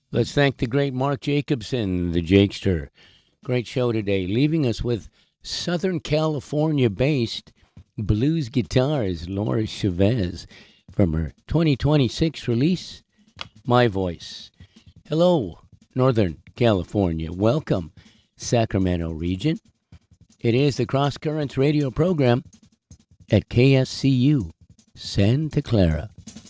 Let's thank the great Mark Jacobson, the Jakester. Great show today, leaving us with Southern California-based blues guitars, Laura Chavez, from her 2026 release, My Voice. Hello, Northern California. Welcome, Sacramento region. It is the Cross Currents radio program at KSCU, Santa Clara.